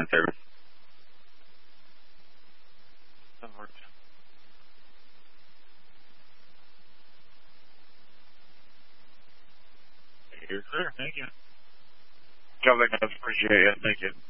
service. That works. You're clear. Thank you. Got that, guys. Appreciate it. Thank you.